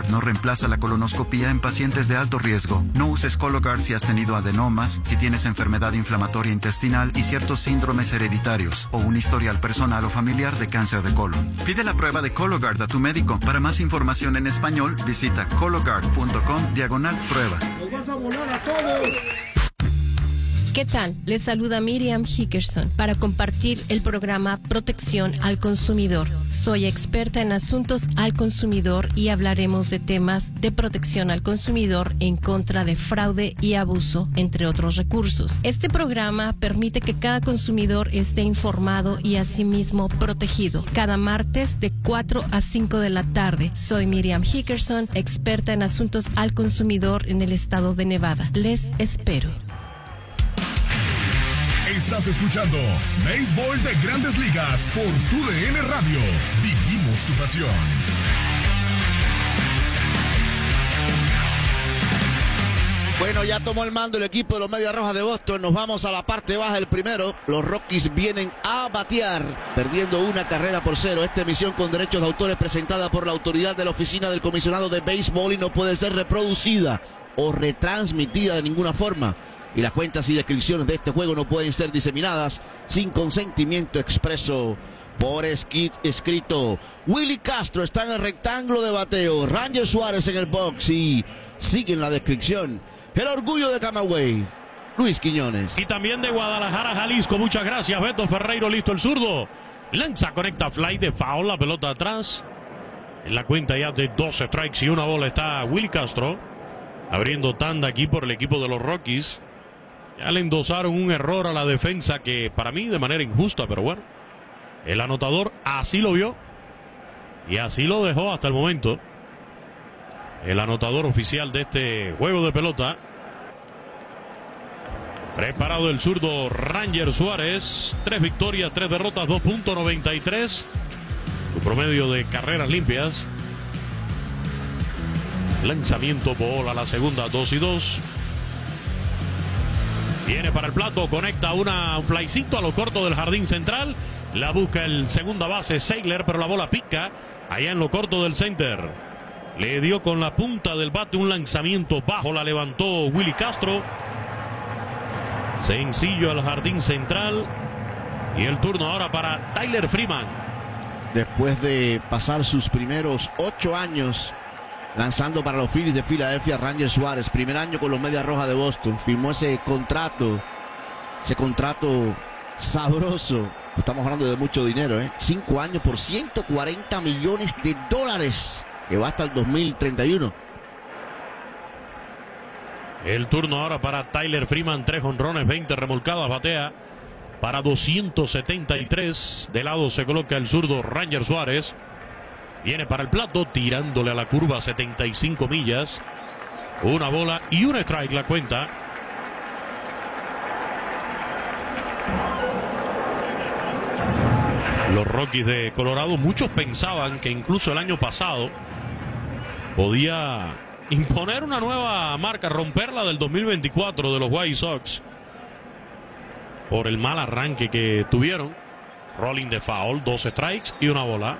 Cologuard no reemplaza la colonoscopía en pacientes de alto riesgo. No uses Cologuard si has tenido adenomas, si tienes enfermedad inflamatoria intestinal y ciertos síndromes hereditarios o un historial personal o familiar de cáncer de colon. Pide la prueba de Cologuard a tu médico. Para más información en español, visita cologuard.com/prueba. ¡Nos vas a volar a todos! ¿Qué tal? Les saluda Miriam Hickerson para compartir el programa Protección al Consumidor. Soy experta en asuntos al consumidor y hablaremos de temas de protección al consumidor en contra de fraude y abuso, entre otros recursos. Este programa permite que cada consumidor esté informado y asimismo protegido. Cada martes de 4 a 5 de la tarde. Soy Miriam Hickerson, experta en asuntos al consumidor en el estado de Nevada. Les espero. Estás escuchando Béisbol de Grandes Ligas por TUDN Radio. Vivimos tu pasión. Bueno, ya tomó el mando el equipo de los Medias Rojas de Boston. Nos vamos a la parte baja del primero. Los Rockies vienen a batear, perdiendo 1-0. Esta emisión con derechos de autor es presentada por la autoridad de la Oficina del Comisionado de Béisbol y no puede ser reproducida o retransmitida de ninguna forma. Y las cuentas y descripciones de este juego no pueden ser diseminadas sin consentimiento expreso por escrito. Willie Castro está en el rectángulo de bateo. Ranger Suárez en el box y sigue en la descripción el orgullo de Camagüey, Luis Quiñones. Y también de Guadalajara, Jalisco. Muchas gracias, Beto Ferreiro. Listo el zurdo. Lanza, conecta, fly de foul. La pelota atrás. En la cuenta ya de 2 strikes y 1 bola está Willie Castro. Abriendo tanda aquí por el equipo de los Rockies. Ya le endosaron un error a la defensa que para mí de manera injusta, pero bueno, el anotador así lo vio y así lo dejó hasta el momento. El anotador oficial de este juego de pelota. Preparado el zurdo Ranger Suárez. 3 victorias, 3 derrotas, 2.93. Su promedio de carreras limpias. Lanzamiento bola a la segunda, 2-2. Viene para el plato, conecta un flycito a lo corto del jardín central. La busca el segunda base Seigler, pero la bola pica allá en lo corto del center. Le dio con la punta del bate un lanzamiento bajo, la levantó Willie Castro. Sencillo al jardín central. Y el turno ahora para Tyler Freeman. Después de pasar sus primeros 8 años lanzando para los Phillies de Filadelfia, Ranger Suárez, primer año con los Medias Rojas de Boston, firmó ese contrato sabroso. Estamos hablando de mucho dinero, 5 años por $140 millones, que va hasta el 2031. El turno ahora para Tyler Freeman, 3 jonrones, 20 remolcadas, batea para 273. De lado se coloca el zurdo Ranger Suárez. Viene para el plato, tirándole a la curva 75 millas. 1 bola y 1 strike la cuenta. Los Rockies de Colorado, muchos pensaban que incluso el año pasado podía imponer una nueva marca, romper la del 2024 de los White Sox por el mal arranque que tuvieron. Rolling de foul, 2 strikes y 1 bola.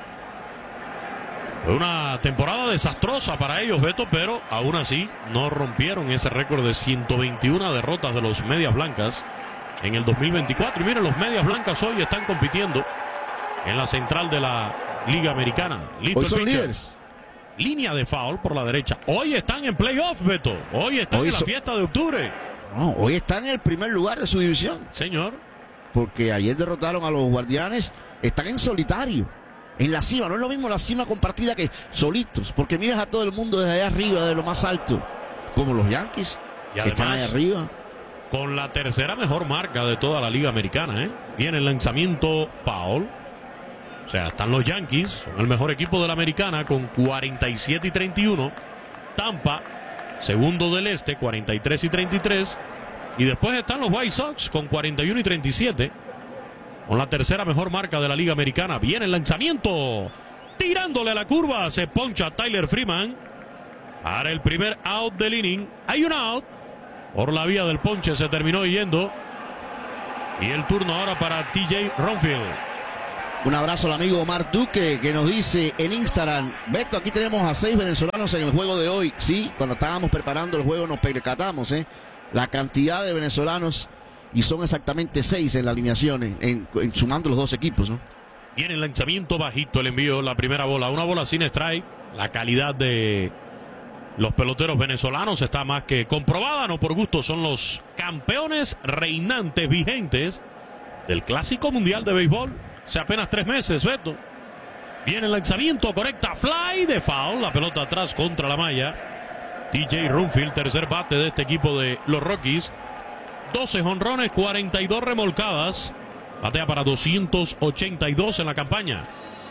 Una temporada desastrosa para ellos, Beto, pero aún así no rompieron ese récord de 121 derrotas de los Medias Blancas en el 2024. Y miren, los Medias Blancas hoy están compitiendo en la central de la Liga Americana. Listo, hoy son líderes. Línea de foul por la derecha. Hoy están en playoff, Beto. Hoy están en la fiesta de octubre. No, hoy están en el primer lugar de su división. Señor. Porque ayer derrotaron a los Guardianes. Están en solitario. En la cima, no es lo mismo la cima compartida que solitos, porque miras a todo el mundo desde allá arriba, de lo más alto, como los Yankees, y además, están ahí arriba. Con la tercera mejor marca de toda la Liga Americana, Viene el lanzamiento foul. O sea, están los Yankees, son el mejor equipo de la Americana con 47 y 31. Tampa, segundo del este, 43 y 33. Y después están los White Sox con 41 y 37. Con la tercera mejor marca de la Liga Americana. Viene el lanzamiento. Tirándole a la curva. Se poncha Tyler Freeman. Para el primer out del inning. Hay un out. Por la vía del ponche se terminó yendo. Y el turno ahora para TJ Ronfield. Un abrazo al amigo Omar Duque que nos dice en Instagram: Beto, aquí tenemos a 6 venezolanos en el juego de hoy. Sí, cuando estábamos preparando el juego nos percatamos, la cantidad de venezolanos, y son exactamente 6 en la alineación, sumando los dos equipos, ¿no? Viene el lanzamiento bajito, el envío, la primera bola, una bola sin strike. La calidad de los peloteros venezolanos está más que comprobada, no por gusto, son los campeones reinantes vigentes del Clásico Mundial de Béisbol. Hace apenas 3 meses, Beto. Viene el lanzamiento, correcta, fly de foul, la pelota atrás contra la malla. TJ Rumfield, tercer bate de este equipo de los Rockies. 12 jonrones, 42 remolcadas. Batea para 282 en la campaña.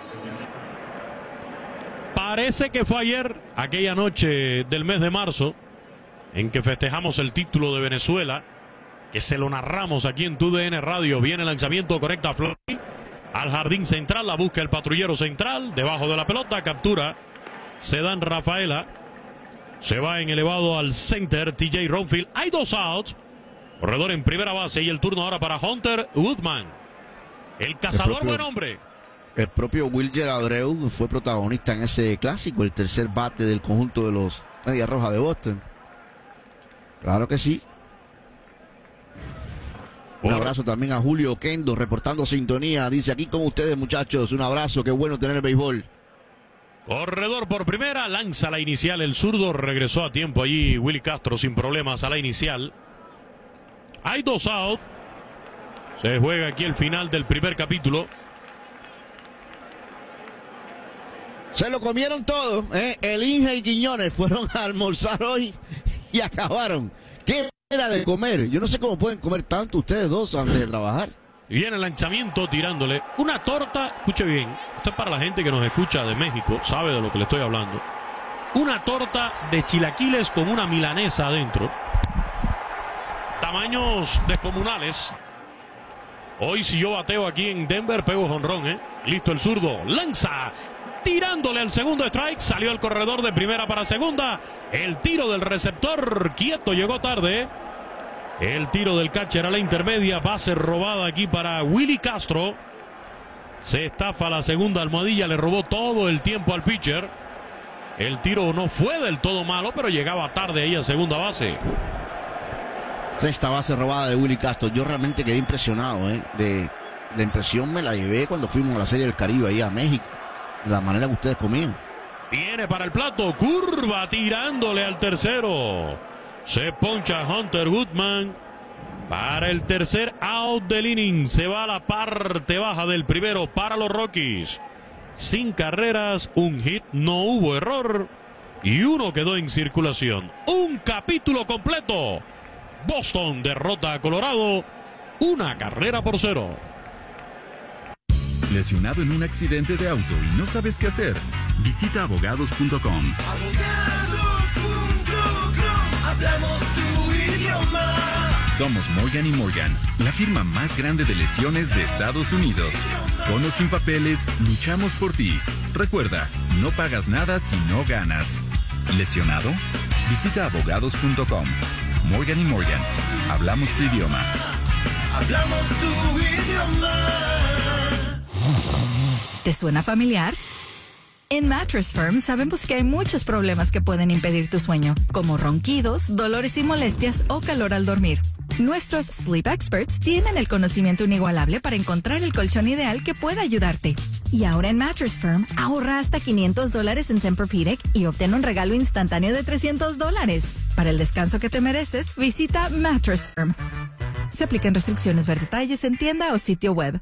Parece que fue ayer, aquella noche del mes de marzo, en que festejamos el título de Venezuela, que se lo narramos aquí en TUDN Radio. Viene el lanzamiento, correcta, fly al jardín central, la busca el patrullero central, debajo de la pelota, captura, se dan Rafaela, se va en elevado al center, TJ Rumfield, hay 2 outs, corredor en primera base, y el turno ahora para Hunter Woodman, el cazador buen hombre. El propio Wilyer Abreu fue protagonista en ese clásico, el tercer bate del conjunto de los Medias Rojas de Boston. Claro que sí. Un abrazo también a Julio Kendo, reportando sintonía. Dice: aquí con ustedes, muchachos. Un abrazo, qué bueno tener béisbol. Corredor por primera, lanza la inicial. El zurdo regresó a tiempo allí. Willy Castro sin problemas a la inicial. Hay 2 out. Se juega aquí el final del primer capítulo. Se lo comieron todo, El Inge y Quiñones fueron a almorzar hoy y acabaron. ¿Qué era de comer? Yo no sé cómo pueden comer tanto ustedes dos antes de trabajar. Y viene el lanzamiento tirándole una torta. Escuche bien, esto es para la gente que nos escucha de México, sabe de lo que le estoy hablando. Una torta de chilaquiles con una milanesa adentro. Tamaños descomunales. Hoy si yo bateo aquí en Denver, pego jonrón, Listo el zurdo, lanza, tirándole al segundo strike, salió el corredor de primera para segunda. El tiro del receptor, quieto, llegó tarde. El tiro del catcher a la intermedia, base robada aquí para Willy Castro. Se estafa la segunda almohadilla, le robó todo el tiempo al pitcher. El tiro no fue del todo malo, pero llegaba tarde ahí a segunda base. Sexta base robada de Willy Castro. Yo realmente quedé impresionado, La impresión me la llevé cuando fuimos a la Serie del Caribe ahí a México. La manera que ustedes comían. Viene para el plato, curva, tirándole al tercero. Se poncha Hunter Woodman para el tercer out del inning. Se va a la parte baja del primero para los Rockies. Sin carreras, un hit, no hubo error y uno quedó en circulación. Un capítulo completo. Boston derrota a Colorado 1-0. ¿Lesionado en un accidente de auto y no sabes qué hacer? Visita abogados.com. Hablamos tu idioma. Somos Morgan & Morgan, la firma más grande de lesiones de Estados Unidos. Con o sin papeles, luchamos por ti. Recuerda, no pagas nada si no ganas. ¿Lesionado? Visita abogados.com. Morgan & Morgan, hablamos tu idioma. Hablamos tu idioma. ¿Te suena familiar? En Mattress Firm sabemos que hay muchos problemas que pueden impedir tu sueño, como ronquidos, dolores y molestias o calor al dormir. Nuestros Sleep Experts tienen el conocimiento inigualable para encontrar el colchón ideal que pueda ayudarte. Y ahora en Mattress Firm, ahorra hasta $500 en Tempur-Pedic y obtén un regalo instantáneo de $300. Para el descanso que te mereces, visita Mattress Firm. Se aplican restricciones, ver detalles en tienda o sitio web.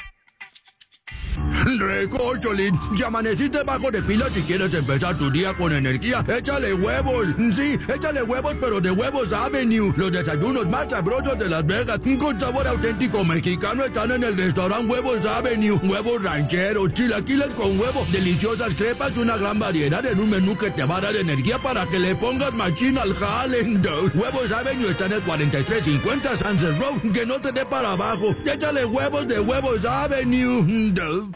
Recócholín, ya amaneciste bajo de pila si quieres empezar tu día con energía. Échale huevos, sí, échale huevos, pero de Huevos Avenue. Los desayunos más sabrosos de Las Vegas, con sabor auténtico mexicano, están en el restaurante Huevos Avenue. Huevos rancheros, chilaquiles con huevo, deliciosas crepas y una gran variedad en un menú que te va a dar energía para que le pongas machín al jale. Huevos Avenue está en el 4350 Sunset Road, que no te dé para abajo. Échale huevos de Huevos Avenue.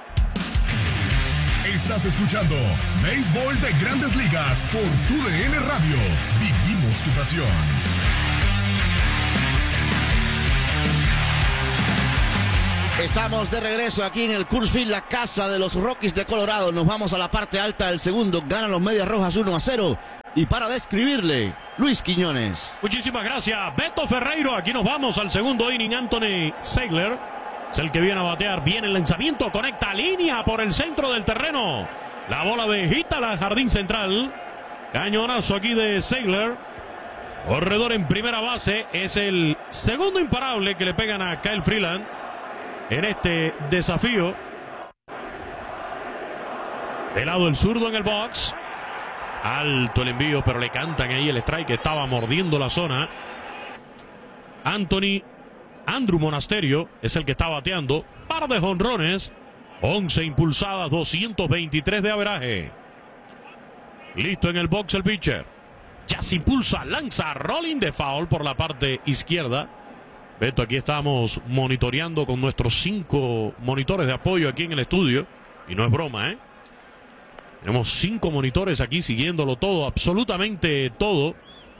Estás escuchando Béisbol de Grandes Ligas por TUDN Radio. Vivimos tu pasión. Estamos de regreso aquí en el Coors Field, la casa de los Rockies de Colorado. Nos vamos a la parte alta del segundo. Ganan los Medias Rojas 1-0. Y para describirle, Luis Quiñones. Muchísimas gracias, Beto Ferreiro. Aquí nos vamos al segundo inning. Anthony Ziegler es el que viene a batear. Viene el lanzamiento, conecta línea por el centro del terreno. La bola de Hitala al jardín central. Cañonazo aquí de Ziegler. Corredor en primera base. Es el segundo imparable que le pegan a Kyle Freeland en este desafío. De lado el zurdo en el box. Alto el envío, pero le cantan ahí el strike. Estaba mordiendo la zona. Andrew Monasterio es el que está bateando. Par de jonrones. 11 impulsadas, 223 de averaje. Listo en el box el pitcher. Ya se impulsa, lanza, rolling de foul por la parte izquierda. Beto, aquí estamos monitoreando con nuestros 5 monitores de apoyo aquí en el estudio. Y no es broma, ¿eh? Tenemos 5 monitores aquí siguiéndolo todo, absolutamente todo.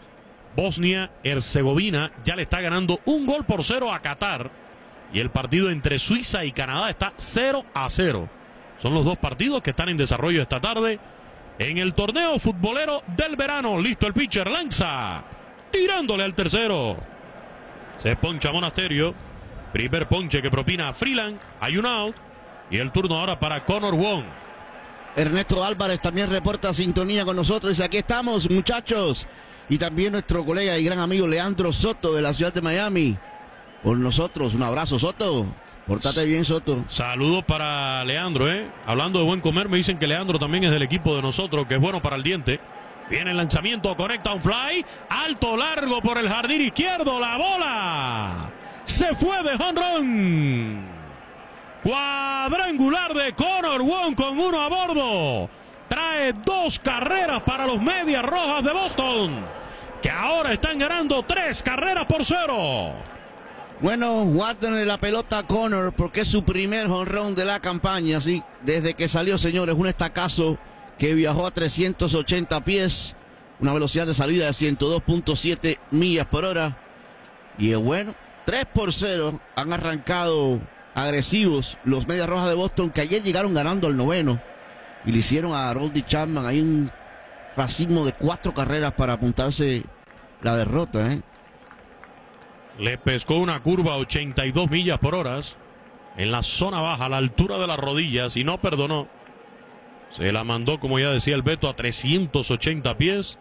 Bosnia-Herzegovina ya le está ganando 1-0 a Qatar. Y el partido entre Suiza y Canadá está 0-0. Son los 2 partidos que están en desarrollo esta tarde en el torneo futbolero del verano. Listo el pitcher, lanza, tirándole al tercero. Se poncha Monasterio. Primer ponche que propina a Freeland. Hay un out. Y el turno ahora para Connor Wong. Ernesto Álvarez también reporta sintonía con nosotros. Y aquí estamos, muchachos. Y también nuestro colega y gran amigo Leandro Soto de la ciudad de Miami. Por nosotros, un abrazo, Soto. Pórtate bien, Soto. Saludos para Leandro, Hablando de buen comer, me dicen que Leandro también es del equipo de nosotros, que es bueno para el diente. Viene el lanzamiento, conecta un fly. Alto, largo por el jardín izquierdo. La bola se fue de jonrón. Cuadrangular de Connor Wong con 1 a bordo. Trae 2 carreras para los Medias Rojas de Boston, que ahora están ganando 3-0. Bueno, guárdenle la pelota a Connor porque es su primer jonrón de la campaña, sí. Desde que salió, señores, un estacazo que viajó a 380 pies, una velocidad de salida de 102.7 millas por hora. Y bueno, 3-0 han arrancado agresivos los Medias Rojas de Boston, que ayer llegaron ganando al 9º y le hicieron a Aroldis Chapman ahí un racimo de 4 carreras para apuntarse la derrota, Le pescó una curva a 82 millas por hora en la zona baja, a la altura de las rodillas, y no perdonó. Se la mandó, como ya decía el Beto, a 380 pies.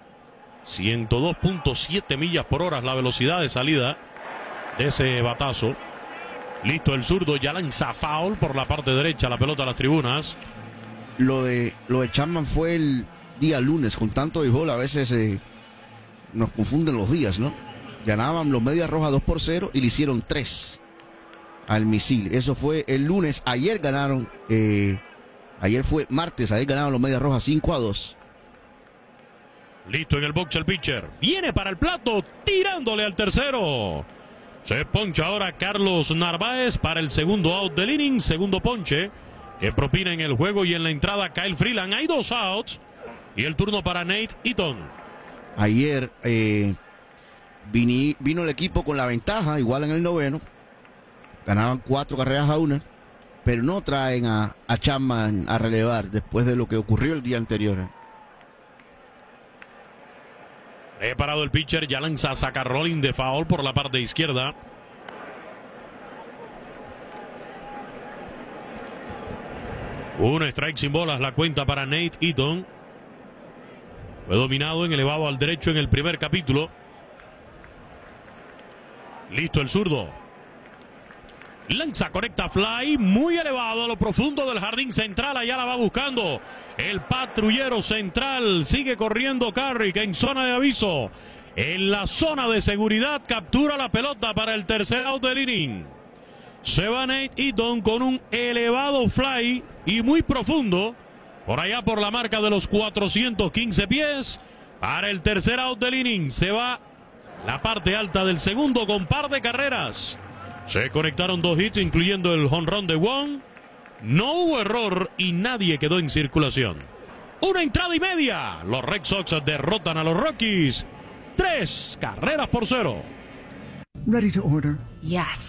102.7 millas por hora la velocidad de salida de ese batazo. Listo el zurdo, ya lanza foul por la parte derecha, la pelota a las tribunas. Lo de Chapman fue el día lunes, con tanto béisbol a veces nos confunden los días, ¿no? Ganaban los Medias Rojas 2-0 y le hicieron 3 al misil. Eso fue el lunes. Ayer ganaron, ayer fue martes, ayer ganaron los Medias Rojas 5-2. Listo en el box el pitcher. Viene para el plato, tirándole al tercero. Se poncha ahora Carlos Narváez para el segundo out del inning. Segundo ponche que propina en el juego y en la entrada Kyle Freeland. Hay 2 outs. Y el turno para Nate Eaton. Ayer vino el equipo con la ventaja, igual en el 9º. Ganaban 4 carreras a 1, pero no traen a Chapman a relevar después de lo que ocurrió el día anterior. Preparado el pitcher, ya lanza, saca rolling de foul por la parte izquierda. Un strike sin bolas, la cuenta para Nate Eaton. Fue dominado en elevado al derecho en el primer capítulo. Listo el zurdo. Lanza, conecta fly, muy elevado a lo profundo del jardín central. Allá la va buscando el patrullero central. Sigue corriendo Carrick en zona de aviso. En la zona de seguridad captura la pelota para el tercer out del inning. Se va Nate Eaton con un elevado fly y muy profundo. Por allá por la marca de los 415 pies. Para el tercer out del inning se va la parte alta del segundo con par de carreras. Se conectaron 2 hits, incluyendo el jonrón de Wong. No hubo error y nadie quedó en circulación. 1 entrada y media. Los Red Sox derrotan a los Rockies 3-0. Ready to order? Yes.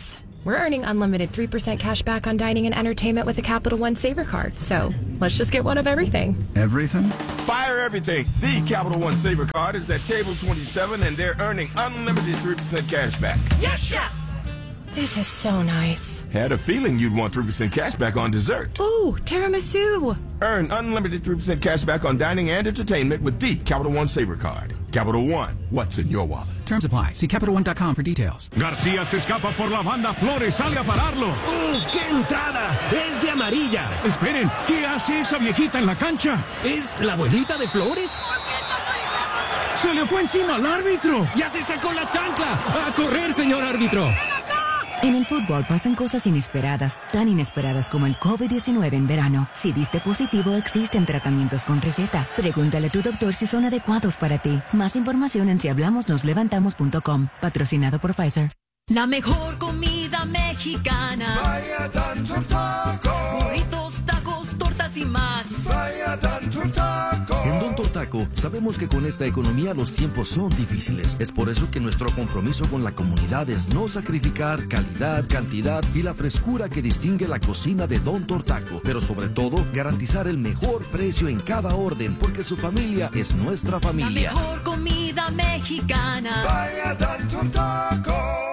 We're earning unlimited 3% cash back on dining and entertainment with the Capital One Saver Card. So let's just get one of everything. Everything? Fire everything. The Capital One Saver Card is at table 27, and they're earning unlimited 3% cash back. Yes, Chef! This is so nice. Had a feeling you'd want 3% cash back on dessert. Ooh, tiramisu. Earn unlimited 3% cash back on dining and entertainment with the Capital One Saver Card. Capital One, what's in your wallet? Terms apply. See CapitalOne.com for details. García se escapa por la banda. Flores sale a pararlo. ¡Uf, qué entrada! ¡Es de amarilla! Esperen, ¿qué hace esa viejita en la cancha? ¿Es la abuelita de Flores? ¡Se le fue encima al árbitro! ¡Ya se sacó la chancla! ¡A correr, señor árbitro! En el fútbol pasan cosas inesperadas, tan inesperadas como el COVID-19 en verano. Si diste positivo, existen tratamientos con receta. Pregúntale a tu doctor si son adecuados para ti. Más información en sihablamosnoslevantamos.com. Patrocinado por Pfizer. La mejor comida mexicana. Vaya Tanto Taco. Burritos, tacos, tortas y más. Vaya Tanto Taco. En Don Tortaco sabemos que con esta economía los tiempos son difíciles. Es por eso que nuestro compromiso con la comunidad es no sacrificar calidad, cantidad y la frescura que distingue la cocina de Don Tortaco. Pero sobre todo, garantizar el mejor precio en cada orden, porque su familia es nuestra familia. La mejor comida mexicana. Vaya Tanto Taco.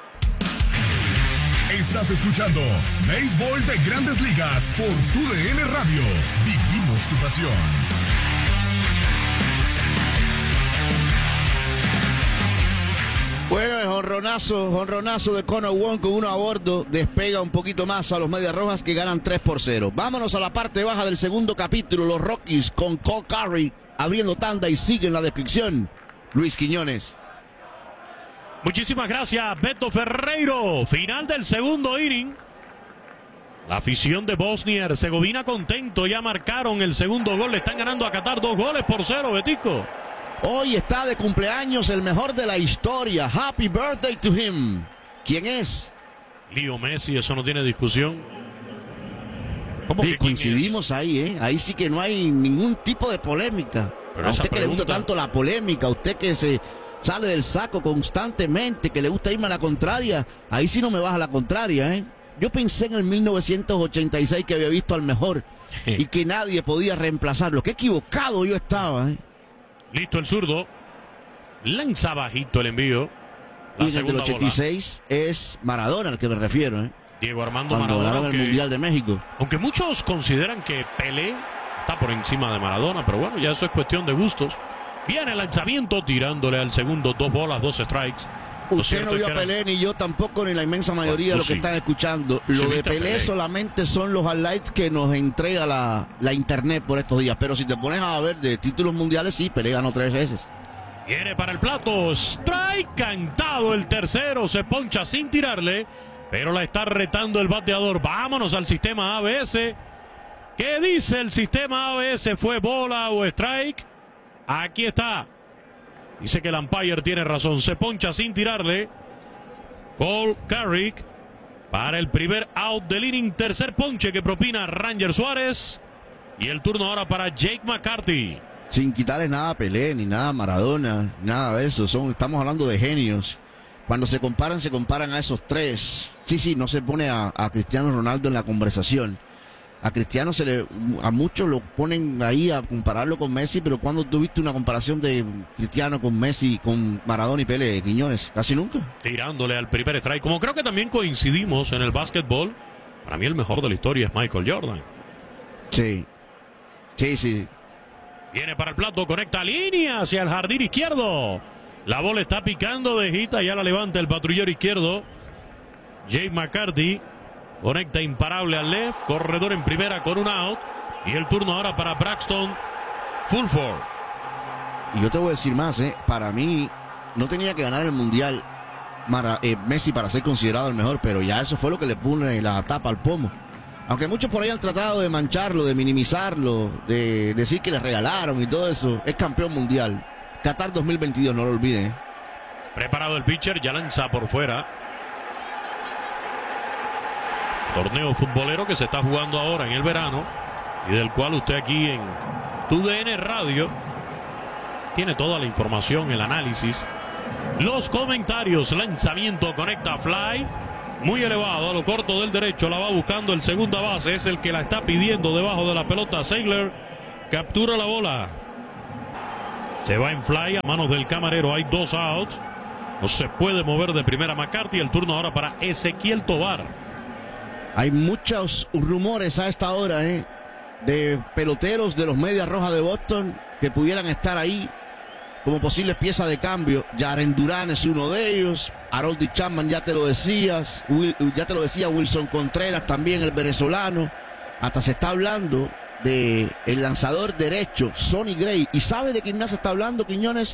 Estás escuchando Béisbol de Grandes Ligas por TUDN Radio. Vivimos tu pasión. Bueno, el jonronazo de Connor Wong con uno a bordo despega un poquito más a los Medias Rojas, que ganan 3-0. Vámonos a la parte baja del segundo capítulo. Los Rockies con Cole Curry abriendo tanda y siguen la descripción. Luis Quiñones. Muchísimas gracias, Beto Ferreiro. Final del segundo inning. La afición de Bosnia-Herzegovina contento. Ya marcaron el segundo gol. Le están ganando a Qatar 2-0, Betico. Hoy está de cumpleaños el mejor de la historia. Happy birthday to him. ¿Quién es? Leo Messi, eso no tiene discusión. ¿Cómo que coincidimos ahí, eh? Ahí sí que no hay ningún tipo de polémica. Pero a usted que le gusta tanto la polémica, a usted que se sale del saco constantemente, que le gusta irme a la contraria, ahí sí no me baja la contraria, ¿eh? Yo pensé en el 1986 que había visto al mejor y que nadie podía reemplazarlo. Qué equivocado yo estaba, ¿eh? Listo el zurdo. Lanza bajito el envío. Y desde el 86 bola. Es Maradona al que me refiero, ¿eh? Diego Armando Cuando Maradona. Ganaron el Mundial de México. Aunque muchos consideran que Pelé está por encima de Maradona, pero bueno, ya eso es cuestión de gustos. Viene el lanzamiento tirándole al segundo, 2 bolas, 2 strikes. Usted no vio a Pelé, ni yo tampoco, ni la inmensa mayoría de los que están escuchando. Lo de Pelé solamente son los highlights que nos entrega la internet por estos días. Pero si te pones a ver de títulos mundiales, sí, Pelé ganó 3 veces. Viene para el plato, strike cantado el tercero, se poncha sin tirarle, pero la está retando el bateador. Vámonos al sistema ABS. ¿Qué dice el sistema ABS? ¿Fue bola o strike? Aquí está. Dice que el umpire tiene razón. Se poncha sin tirarle. Cole Curry para el primer out del inning. Tercer ponche que propina Ranger Suárez. Y el turno ahora para Jake McCarthy. Sin quitarle nada a Pelé, ni nada a Maradona, nada de eso. Estamos hablando de genios. Cuando se comparan a esos tres. Sí, no se pone a Cristiano Ronaldo en la conversación. A Cristiano a muchos lo ponen ahí a compararlo con Messi, pero ¿cuándo tuviste una comparación de Cristiano con Messi, con Maradona y Pelé, Quiñones? Casi nunca. Tirándole al primer strike. Como creo que también coincidimos en el básquetbol, para mí el mejor de la historia es Michael Jordan. Sí. Viene para el plato, conecta línea hacia el jardín izquierdo. La bola está picando de hita, ya la levanta el patrullero izquierdo. Jake McCarthy. Conecta imparable al left, corredor en primera con un out. Y el turno ahora para Braxton Fulford. Y yo te voy a decir más, para mí no tenía que ganar el Mundial Messi para ser considerado el mejor, pero ya eso fue lo que le pone la tapa al pomo. Aunque muchos por ahí han tratado de mancharlo, de minimizarlo, de decir que le regalaron y todo eso, es campeón mundial. Qatar 2022, no lo olviden. Preparado el pitcher, ya lanza por fuera. Torneo futbolero que se está jugando ahora en el verano y del cual usted aquí en TUDN Radio tiene toda la información, el análisis, los comentarios. Lanzamiento, conecta fly muy elevado a lo corto del derecho. La va buscando el segunda base. Es el que la está pidiendo debajo de la pelota. Seigler captura la bola. Se va en fly a manos del camarero. Hay 2 outs. No se puede mover de primera McCarthy. El turno ahora para Ezequiel Tovar. Hay muchos rumores a esta hora, de peloteros de los Medias Rojas de Boston que pudieran estar ahí como posibles piezas de cambio. Jaren Duran es uno de ellos. Harold Chapman, ya te lo decías. Wilson Contreras también, el venezolano. Hasta se está hablando de el lanzador derecho, Sonny Gray. ¿Y sabe de quién más se está hablando, Quiñones?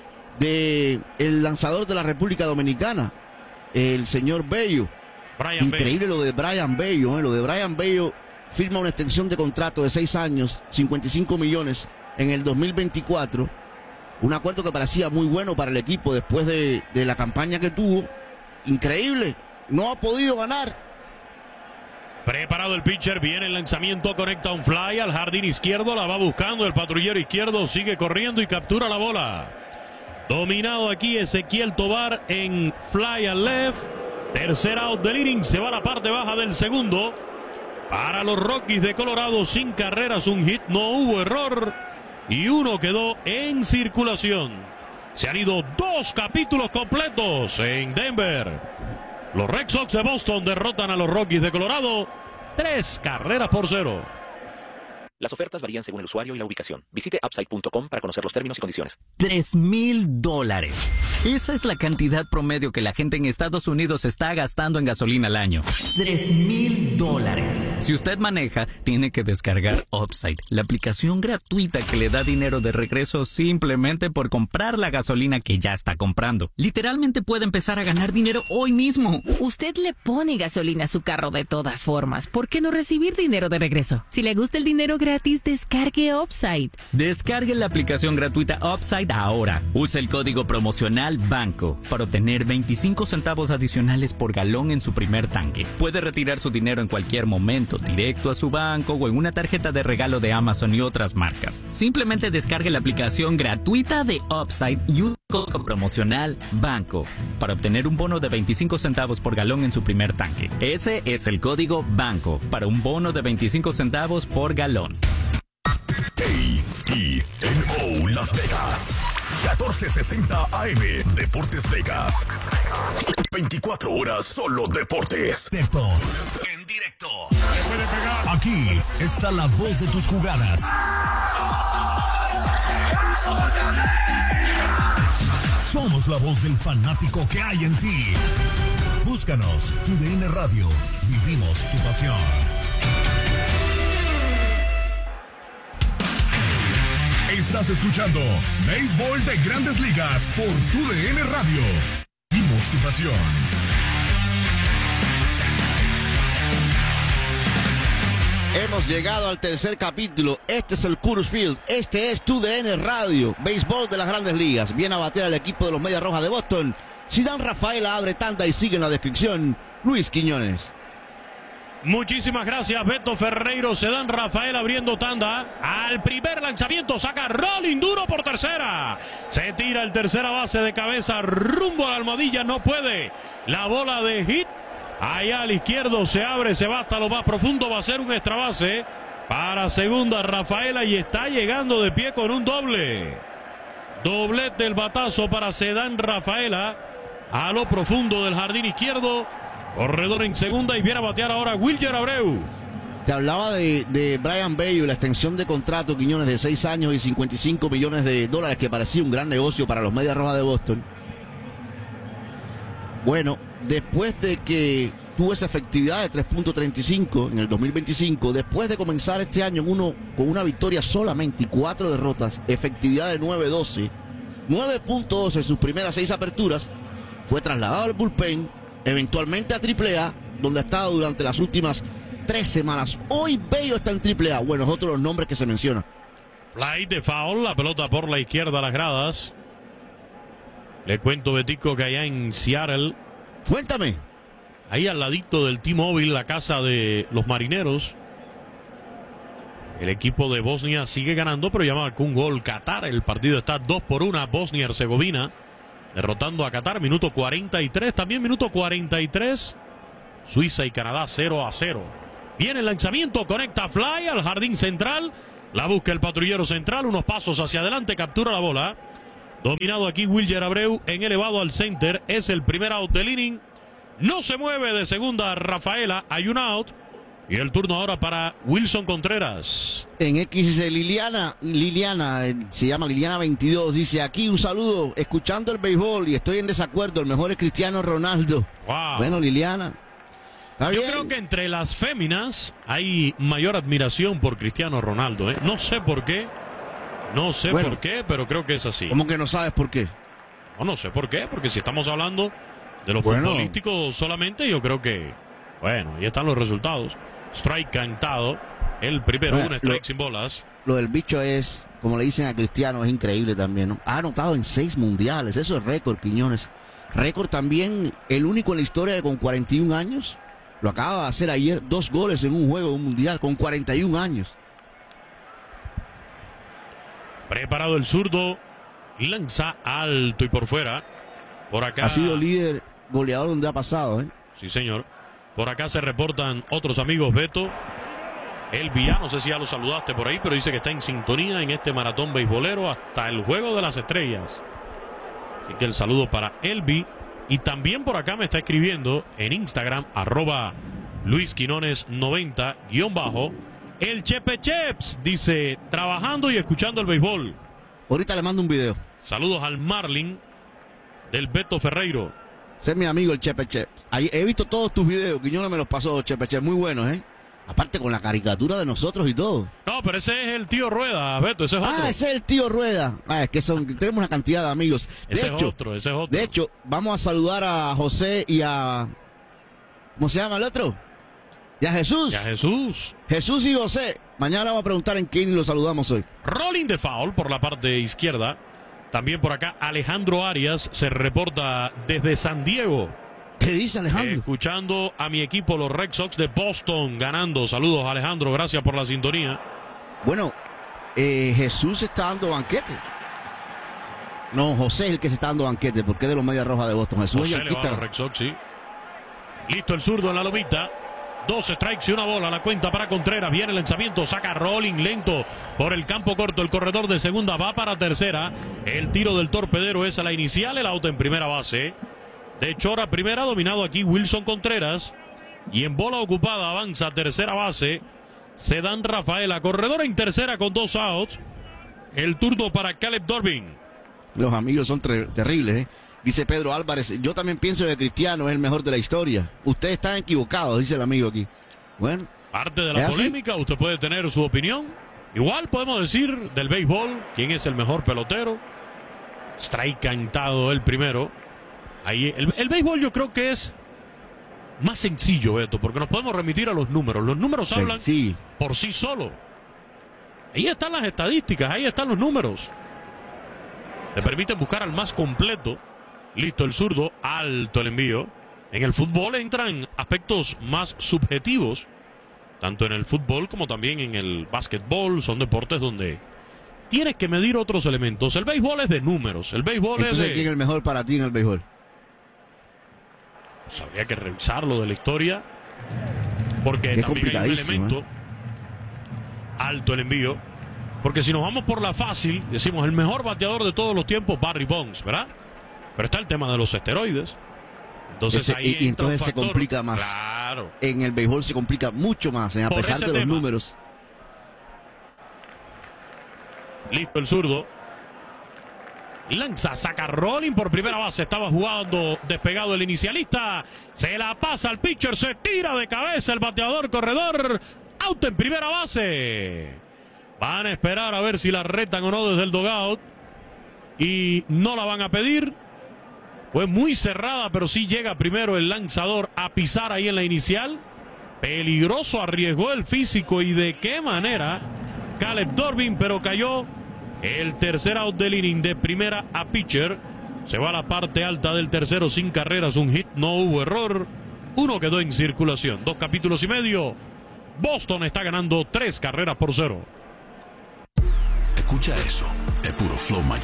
De el lanzador de la República Dominicana, el señor Bello. Increíble lo de Brian Bello, Lo de Brian Bello firma una extensión de contrato de 6 años, 55 millones en el 2024. Un acuerdo que parecía muy bueno para el equipo después de la campaña que tuvo. Increíble, no ha podido ganar. Preparado el pitcher, viene el lanzamiento, conecta un fly al jardín izquierdo, la va buscando el patrullero izquierdo, sigue corriendo y captura la bola. Dominado aquí Ezequiel Tovar en fly al left. Tercer out del inning, se va a la parte baja del segundo. Para los Rockies de Colorado, sin carreras, un hit, no hubo error. Y uno quedó en circulación. Se han ido 2 capítulos completos en Denver. Los Red Sox de Boston derrotan a los Rockies de Colorado 3-0. Las ofertas varían según el usuario y la ubicación. Visite Upside.com para conocer los términos y condiciones. $3,000. Esa es la cantidad promedio que la gente en Estados Unidos está gastando en gasolina al año. $3,000. Si usted maneja, tiene que descargar Upside, la aplicación gratuita que le da dinero de regreso simplemente por comprar la gasolina que ya está comprando. Literalmente puede empezar a ganar dinero hoy mismo. Usted le pone gasolina a su carro de todas formas. ¿Por qué no recibir dinero de regreso? Si le gusta el dinero gratis, descargue Upside. Descargue la aplicación gratuita Upside ahora. Use el código promocional BANCO para obtener 25 centavos adicionales por galón en su primer tanque. Puede retirar su dinero en cualquier momento, directo a su banco o en una tarjeta de regalo de Amazon y otras marcas. Simplemente descargue la aplicación gratuita de Upside y use el código promocional BANCO para obtener un bono de 25 centavos por galón en su primer tanque. Ese es el código BANCO para un bono de 25 centavos por galón. KENO Las Vegas, 1460 AM, Deportes Vegas. 24 horas solo deportes. En directo. Aquí está la voz de tus jugadas. Somos la voz del fanático que hay en ti. Búscanos, TUDN Radio. Vivimos tu pasión. Estás escuchando Béisbol de Grandes Ligas por TUDN Radio. Vivimos tu pasión. Hemos llegado al tercer capítulo. Este es el Coors Field. Este es TUDN Radio. Béisbol de las Grandes Ligas. Viene a batear al equipo de los Medias Rojas de Boston. Ceddanne Rafaela abre tanda y sigue en la descripción Luis Quiñones. Muchísimas gracias, Beto Ferreiro. Ceddanne Rafaela abriendo tanda. Al primer lanzamiento saca rolling duro por tercera. Se tira el tercera base de cabeza rumbo a la almohadilla. No puede. La bola de hit. Allá al izquierdo se abre, se va hasta lo más profundo. Va a ser un extra base para segunda Rafaela y está llegando de pie con un doble. Doblete el batazo para Ceddanne Rafaela a lo profundo del jardín izquierdo. Corredor en segunda y viene a batear ahora Wilyer Abreu. Te hablaba de Brian Bello y la extensión de contrato, Quiñones, de 6 años y $55 millones, que parecía un gran negocio para los Medias Rojas de Boston. Bueno, después de que tuvo esa efectividad de 3.35 en el 2025, después de comenzar este año con una victoria solamente y 4 derrotas, efectividad de 9.12, 9.12 en sus primeras 6 aperturas, fue trasladado al bullpen, eventualmente a AAA, donde ha estado durante las últimas 3 semanas. Hoy Bello está en AAA. Bueno, es otro de los nombres que se menciona. Fly de foul, la pelota por la izquierda a las gradas. Le cuento, Betico, que allá en Seattle. Cuéntame. Ahí al ladito del T-Mobile, la casa de los marineros. El equipo de Bosnia sigue ganando, pero ya marcó un gol Qatar. El partido está 2-1, Bosnia-Herzegovina. Derrotando a Qatar, minuto 43. También minuto 43 Suiza y Canadá 0-0. Viene el lanzamiento, conecta fly al jardín central. La busca el patrullero central, unos pasos hacia adelante, captura la bola. Dominado aquí Wilyer Abreu en elevado al center. Es el primer out del inning. No se mueve de segunda Rafaela, hay un out. Y el turno ahora para Wilson Contreras. En X dice Liliana, se llama Liliana 22, dice aquí un saludo, escuchando el béisbol y estoy en desacuerdo, el mejor es Cristiano Ronaldo. Wow. Bueno, Liliana. Yo creo que entre las féminas hay mayor admiración por Cristiano Ronaldo, ¿eh? No sé por qué, por qué, pero creo que es así. ¿Cómo que no sabes por qué? No sé por qué, porque si estamos hablando de lo futbolístico solamente, yo creo que, bueno, ahí están los resultados. Strike cantado, el primero, un strike sin bolas. Lo del bicho es, como le dicen a Cristiano, es increíble también, ¿no? Ha anotado en 6 mundiales, eso es récord, Quiñones. Récord también, el único en la historia de con 41 años. Lo acaba de hacer ayer, 2 goles en un juego, un mundial, con 41 años. Preparado el zurdo, lanza alto y por fuera. Por acá. Ha sido líder goleador donde ha pasado, ¿eh? Sí, señor. Por acá se reportan otros amigos, Beto. Elvia, no sé si ya lo saludaste por ahí, pero dice que está en sintonía en este maratón beisbolero hasta el Juego de las Estrellas. Así que el saludo para Elvi. Y también por acá me está escribiendo en Instagram, @LuisQuinones90_. El Chepe Cheps dice, trabajando y escuchando el béisbol. Ahorita le mando un video. Saludos al Marlin del Beto Ferreiro. Ese es mi amigo el Chepe Cheps. He visto todos tus videos, Quiñones me los pasó, Chepe Cheps, muy buenos, ¿eh? Aparte con la caricatura de nosotros y todo. No, pero ese es el tío Rueda, Beto, ese es otro. Ese es el tío Rueda. Es que tenemos una cantidad de amigos. Ese es otro. De hecho, vamos a saludar a José y a... ¿Cómo se llama el otro? Y a Jesús. Jesús y José. Mañana vamos a preguntar en quién lo saludamos hoy. Rolling de foul por la parte izquierda. También por acá Alejandro Arias se reporta desde San Diego. ¿Qué dice Alejandro? Escuchando a mi equipo, los Red Sox de Boston, ganando. Saludos, Alejandro, gracias por la sintonía. Bueno, Jesús está dando banquete. No, José es el que se está dando banquete, porque es de los Medias Rojas de Boston. Jesús José le va a los Red Sox, sí. Listo el zurdo en la lomita. 2 strikes y una bola, la cuenta para Contreras. Viene el lanzamiento, saca rolling lento por el campo corto. El corredor de segunda va para tercera. El tiro del torpedero es a la inicial, el auto en primera base. De Chora primera, dominado aquí Wilson Contreras. Y en bola ocupada avanza a tercera base Sedán Rafaela. Corredor en tercera con 2 outs. El turno para Caleb Dorbin. Los amigos son terribles, ¿eh? Dice Pedro Álvarez, yo también pienso que Cristiano es el mejor de la historia. Ustedes están equivocados, dice el amigo aquí. Bueno. Parte de la polémica, usted puede tener su opinión. Igual podemos decir del béisbol, quién es el mejor pelotero. Strike cantado el primero. Ahí, el béisbol yo creo que es más sencillo, Beto, porque nos podemos remitir a los números. Los números hablan por sí solo. Ahí están las estadísticas, ahí están los números. Te permiten buscar al más completo. Listo el zurdo, alto el envío. En el fútbol entran aspectos más subjetivos, tanto en el fútbol como también en el básquetbol. Son deportes donde tienes que medir otros elementos. El béisbol es de números. El béisbol Entonces, ¿quién es el mejor para ti en el béisbol? Pues habría que revisarlo de la historia, porque es también hay un elemento. ¿eh? Alto el envío. Porque si nos vamos por la fácil, decimos el mejor bateador de todos los tiempos, Barry Bonds, ¿verdad? Pero está el tema de los esteroides. Entonces y entonces se complica más. Claro. En el béisbol se complica mucho más, a pesar de los números. Listo el zurdo. Lanza, saca rolling por primera base. Estaba jugando despegado el inicialista. Se la pasa al pitcher, se tira de cabeza el bateador corredor. Out en primera base. Van a esperar a ver si la retan o no desde el dugout. Y no la van a pedir. Fue muy cerrada, pero sí llega primero el lanzador a pisar ahí en la inicial. Peligroso, arriesgó el físico y de qué manera. Caleb Dorbin, pero cayó. El tercer out del inning de primera a pitcher. Se va a la parte alta del tercero sin carreras, un hit, no hubo error. Uno quedó en circulación. 2 capítulos y medio. Boston está ganando 3 carreras por 0. Escucha eso, es puro flow mayor.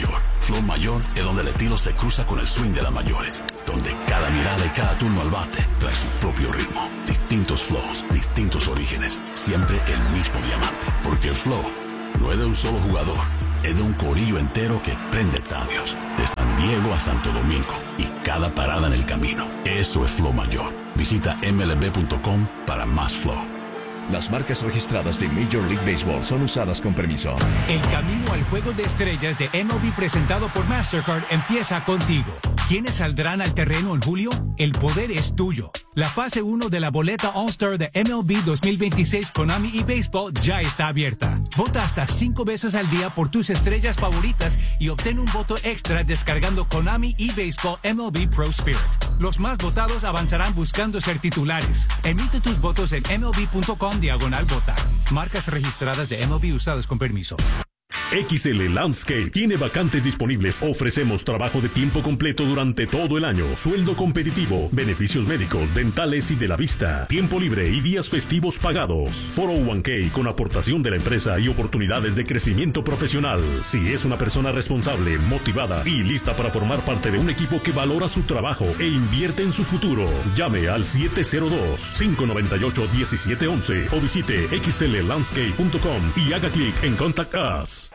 Flow Mayor es donde el estilo se cruza con el swing de las mayores, donde cada mirada y cada turno al bate trae su propio ritmo. Distintos flows, distintos orígenes, siempre el mismo diamante. Porque el flow no es de un solo jugador, es de un corillo entero que prende estadios, de San Diego a Santo Domingo y cada parada en el camino. Eso es Flow Mayor. Visita mlb.com para más flow. Las marcas registradas de Major League Baseball son usadas con permiso. El camino al juego de estrellas de MLB presentado por Mastercard empieza contigo. ¿Quiénes saldrán al terreno en julio? El poder es tuyo. La fase 1 de la boleta All-Star de MLB 2026 Konami y Baseball ya está abierta. Vota hasta 5 veces al día por tus estrellas favoritas y obtén un voto extra descargando Konami y Baseball MLB Pro Spirit. Los más votados avanzarán buscando ser titulares. Emite tus votos en mlb.com/votar. Marcas registradas de MLB usadas con permiso. XL Landscape tiene vacantes disponibles. Ofrecemos trabajo de tiempo completo durante todo el año, sueldo competitivo, beneficios médicos, dentales y de la vista, tiempo libre y días festivos pagados, 401k con aportación de la empresa y oportunidades de crecimiento profesional. Si es una persona responsable, motivada y lista para formar parte de un equipo que valora su trabajo e invierte en su futuro, llame al 702-598-1711 o visite xllandscape.com y haga clic en Contact Us.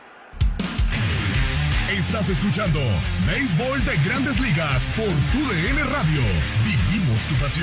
Estás escuchando Béisbol de Grandes Ligas por TUDN Radio. Vivimos tu pasión.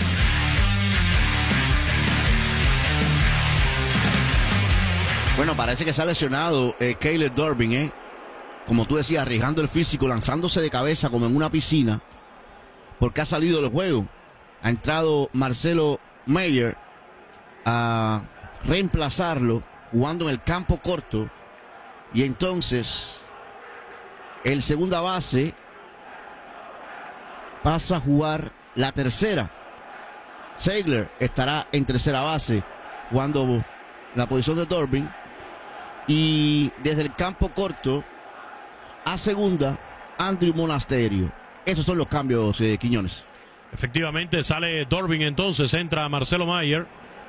Bueno, parece que se ha lesionado Caleb Durbin, como tú decías, arriesgando el físico, lanzándose de cabeza como en una piscina, porque ha salido del juego. Ha entrado Marcelo Mayer a reemplazarlo, jugando en el campo corto, y entonces el segunda base pasa a jugar la tercera. Seigler estará en tercera base jugando la posición de Durbin, y desde el campo corto a segunda Andrew Monasterio. Esos son los cambios, Quiñones. Efectivamente sale Durbin, entonces entra Marcelo Mayer,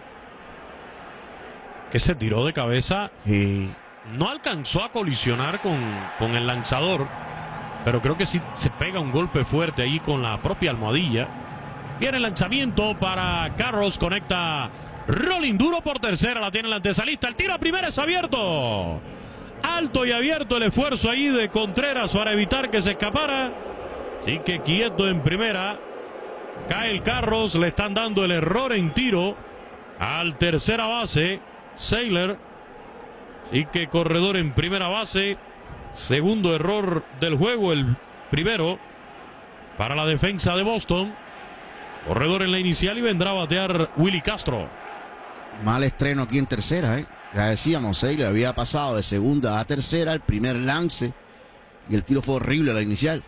que se tiró de cabeza. No alcanzó a colisionar con el lanzador, pero creo que sí se pega un golpe fuerte ahí con la propia almohadilla. Viene el lanzamiento para Carros, conecta rolling duro por tercera, la tiene el antesalista, el tiro a primera es abierto. Alto y abierto el esfuerzo ahí de Contreras para evitar que se escapara. Así que quieto en primera. Kyle Carros, le están dando el error en tiro al tercera base, Seigler. Y que corredor en primera base. Segundo error del juego, el primero para la defensa de Boston. Corredor en la inicial y vendrá a batear Willy Castro. Mal estreno aquí en tercera, Ya decíamos, Seigler había pasado de segunda a tercera, el primer lance, y el tiro fue horrible la inicial.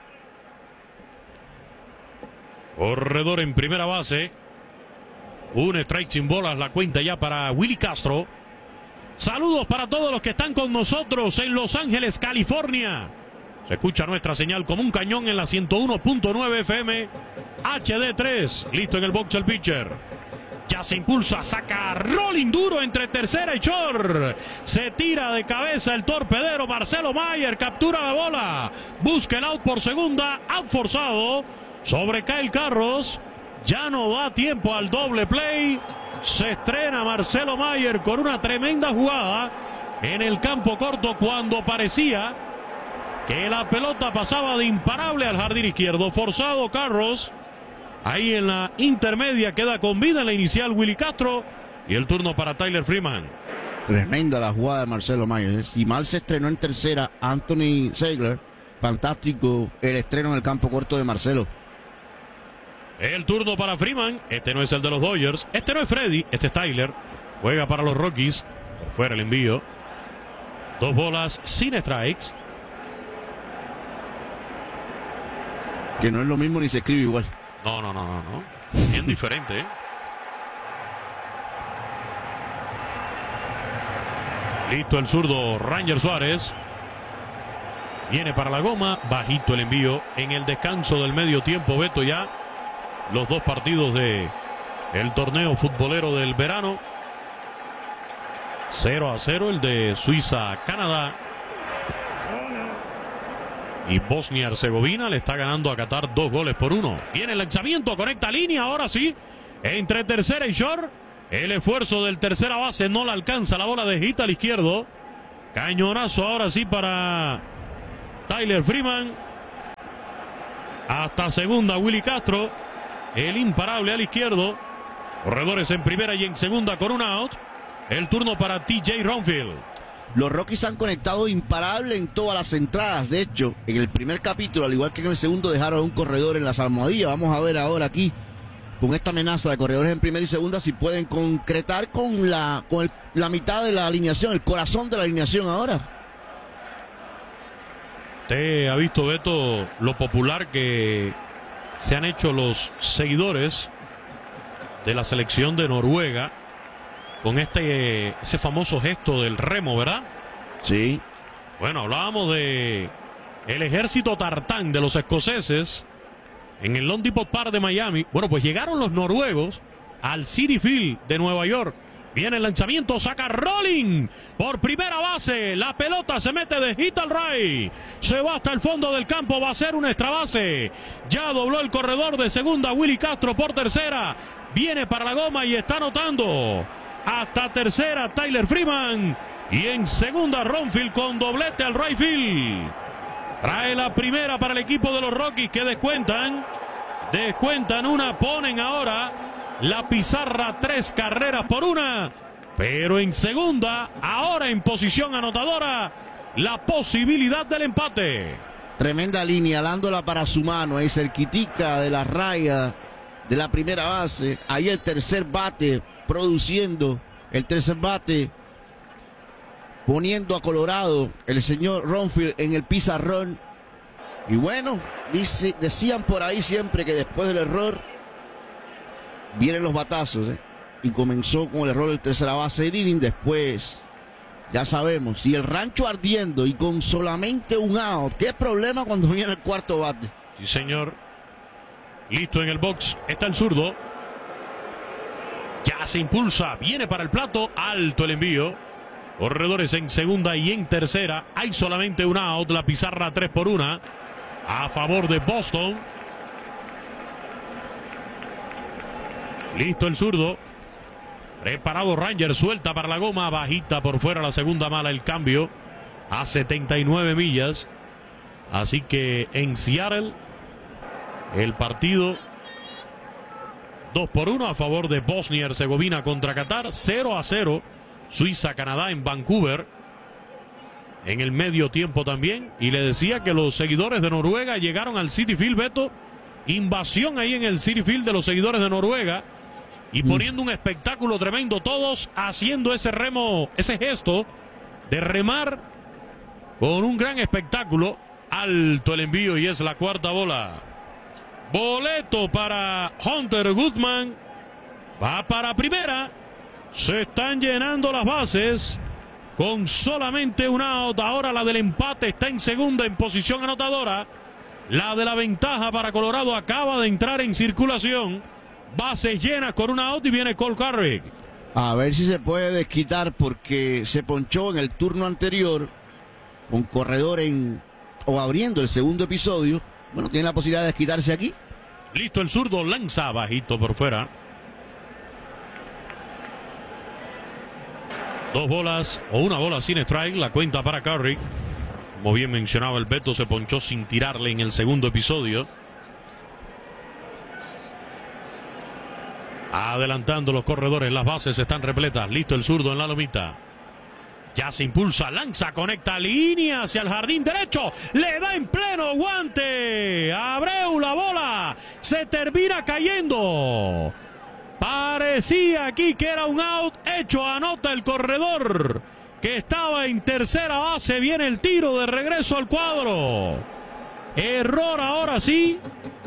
Corredor en primera base. Un strike sin bolas, la cuenta ya para Willy Castro. Saludos para todos los que están con nosotros en Los Ángeles, California. Se escucha nuestra señal como un cañón en la 101.9 FM HD3. Listo en el box el pitcher. Ya se impulsa, saca rolling duro entre tercera y short. Se tira de cabeza el torpedero Marcelo Mayer. Captura la bola. Busca el out por segunda. Out forzado sobre Kyle Carros. Ya no da tiempo al doble play. Se estrena Marcelo Mayer con una tremenda jugada en el campo corto cuando parecía que la pelota pasaba de imparable al jardín izquierdo. Forzado Carros. Ahí en la intermedia queda con vida en la inicial Willy Castro. Y el turno para Tyler Freeman. Tremenda la jugada de Marcelo Mayer. Y mal se estrenó en tercera Anthony Seigler. Fantástico el estreno en el campo corto de Marcelo. El turno para Freeman. Este no es el de los Dodgers. Este no es Freddy. Este es Tyler. Juega para los Rockies. Fuera el envío. 2 bolas sin strikes. Que no es lo mismo ni se escribe igual. No. Bien diferente, Listo el zurdo Ranger Suárez. Viene para la goma. Bajito el envío. En el descanso del medio tiempo, Beto, ya los 2 partidos de el torneo futbolero del verano. 0-0 el de Suiza-Canadá. Y Bosnia-Herzegovina le está ganando a Qatar 2-1. Viene el lanzamiento, conecta línea, ahora sí. Entre tercera y short. El esfuerzo del tercera base no la alcanza. La bola de hit al izquierdo. Cañonazo ahora sí para Tyler Freeman. Hasta segunda Willy Castro. El imparable al izquierdo. Corredores en primera y en segunda con un out. El turno para TJ Ronfield. Los Rockies han conectado imparable en todas las entradas. De hecho, en el primer capítulo, al igual que en el segundo, dejaron un corredor en las almohadillas. Vamos a ver ahora aquí, con esta amenaza de corredores en primera y segunda, si pueden concretar con la mitad de la alineación, el corazón de la alineación ahora. Usted ha visto, Beto, lo popular que se han hecho los seguidores de la selección de Noruega con ese famoso gesto del remo, ¿verdad? Sí. Bueno, hablábamos de el ejército tartán de los escoceses en el Lone Depot Park de Miami. Bueno, pues llegaron los noruegos al Citi Field de Nueva York. Viene el lanzamiento, saca Rolling por primera base. La pelota se mete de hit al right. Se va hasta el fondo del campo, va a ser una extra base. Ya dobló el corredor de segunda Willy Castro por tercera. Viene para la goma y está anotando. Hasta tercera Tyler Freeman. Y en segunda Ronfield con doblete al right field. Trae la primera para el equipo de los Rockies que descuentan. Descuentan una, ponen ahora la pizarra 3 carreras por 1. Pero en segunda, ahora en posición anotadora, la posibilidad del empate. Tremenda línea, dándola para su mano, ahí cerquitica de la raya de la primera base. Ahí el tercer bate produciendo, el tercer bate poniendo a Colorado el señor Ronfield en el pizarrón. Y bueno, decían por ahí siempre que después del error vienen los batazos, y comenzó con el error del tercera base de inning. Después ya sabemos, y el rancho ardiendo y con solamente un out. Qué problema cuando viene el cuarto bate. Sí, señor. Listo en el box, está el zurdo. Ya se impulsa, viene para el plato, alto el envío. Corredores en segunda y en tercera. Hay solamente un out, la pizarra 3 por 1 a favor de Boston. Listo el zurdo. Preparado Ranger, suelta para la goma, bajita por fuera, la segunda mala, el cambio a 79 millas. Así que en Seattle el partido 2 por 1 a favor de Bosnia-Herzegovina contra Qatar. 0-0 Suiza-Canadá en Vancouver en el medio tiempo también. Y le decía que los seguidores de Noruega llegaron al Citi Field, Beto. Invasión ahí en el Citi Field de los seguidores de Noruega y poniendo un espectáculo tremendo, todos haciendo ese remo, ese gesto de remar con un gran espectáculo. Alto el envío y es la cuarta bola. Boleto para Hunter Guzmán. Va para primera. Se están llenando las bases con solamente un out. Ahora la del empate está en segunda en posición anotadora. La de la ventaja para Colorado acaba de entrar en circulación. Bases llenas con un out y viene Cole Carrick. A ver si se puede desquitar porque se ponchó en el turno anterior con corredor o abriendo el segundo episodio. Bueno, tiene la posibilidad de desquitarse aquí. Listo el zurdo, lanza bajito por fuera. 2 bolas o 1 bola sin strike, la cuenta para Carrick. Como bien mencionaba el Beto, se ponchó sin tirarle en el segundo episodio. Adelantando los corredores, las bases están repletas. Listo el zurdo en la lomita. Ya se impulsa, lanza, conecta línea hacia el jardín derecho. Le da en pleno guante. Abreu la bola. Se termina cayendo. Parecía aquí que era un out hecho. Anota el corredor que estaba en tercera base. Viene el tiro de regreso al cuadro. Error ahora sí.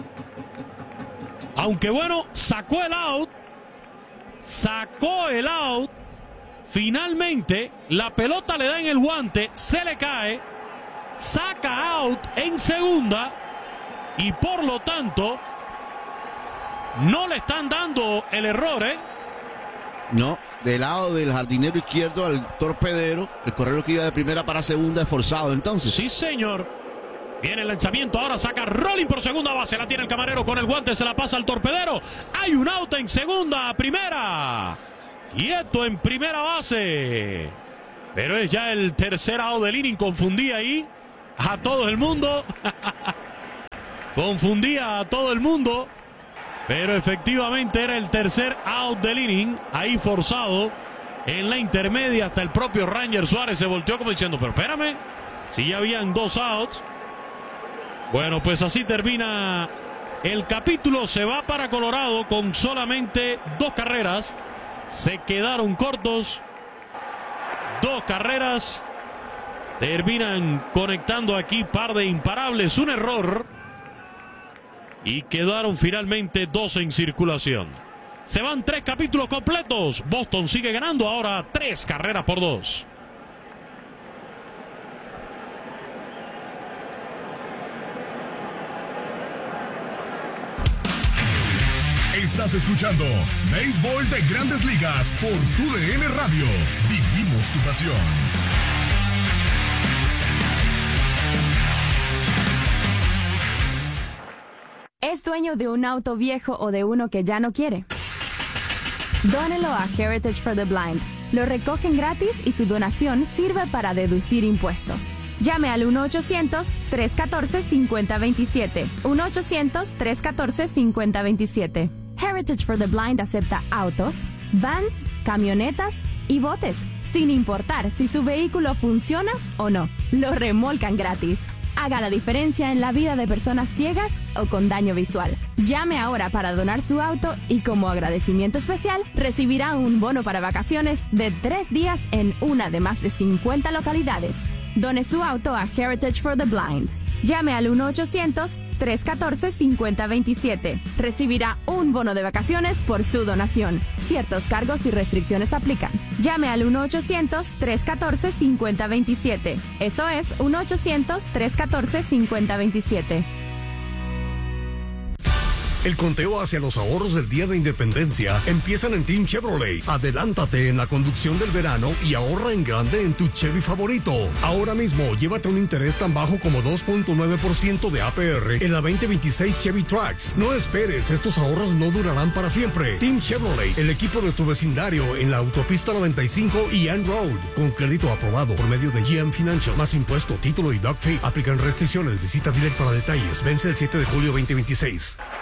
Aunque bueno, sacó el out. Sacó el out. Finalmente, la pelota le da en el guante. Se le cae. Saca out en segunda. Y por lo tanto, no le están dando el error, No, del lado del jardinero izquierdo al torpedero. El corredor que iba de primera para segunda es forzado entonces. Sí, señor. Viene el lanzamiento, ahora saca Rolling por segunda base. La tiene el camarero con el guante, se la pasa al torpedero. Hay un out en segunda, primera. Quieto en primera base. Pero es ya el tercer out del inning. Confundía ahí a todo el mundo. Confundía a todo el mundo. Pero efectivamente era el tercer out del inning. Ahí forzado en la intermedia. Hasta el propio Ranger Suárez se volteó como diciendo, pero espérame, si ya habían 2 outs. Bueno, pues así termina el capítulo. Se va para Colorado con solamente 2 carreras. Se quedaron cortos. 2 carreras. Terminan conectando aquí par de imparables. Un error. Y quedaron finalmente 2 en circulación. Se van 3 capítulos completos. Boston sigue ganando ahora 3 carreras por 2. Estás escuchando Béisbol de Grandes Ligas por TUDN Radio. Vivimos tu pasión. ¿Es dueño de un auto viejo o de uno que ya no quiere? Dónelo a Heritage for the Blind. Lo recogen gratis y su donación sirve para deducir impuestos. Llame al 1-800-314-5027. 1-800-314-5027. Heritage for the Blind acepta autos, vans, camionetas y botes, sin importar si su vehículo funciona o no. Lo remolcan gratis. Haga la diferencia en la vida de personas ciegas o con daño visual. Llame ahora para donar su auto y como agradecimiento especial recibirá un bono para vacaciones de 3 días en una de más de 50 localidades. Done su auto a Heritage for the Blind. Llame al 1-800-314-5027. Recibirá un bono de vacaciones por su donación. Ciertos cargos y restricciones aplican. Llame al 1-800-314-5027. Eso es 1-800-314-5027. El conteo hacia los ahorros del Día de Independencia empiezan en Team Chevrolet. Adelántate en la conducción del verano y ahorra en grande en tu Chevy favorito. Ahora mismo, llévate un interés tan bajo como 2.9% de APR en la 2026 Chevy Trax. No esperes, estos ahorros no durarán para siempre. Team Chevrolet, el equipo de tu vecindario en la autopista 95 y Ann Road. Con crédito aprobado por medio de GM Financial. Más impuesto, título y doc fee. Aplican restricciones. Visita Direct para detalles. Vence el 7 de julio 2026.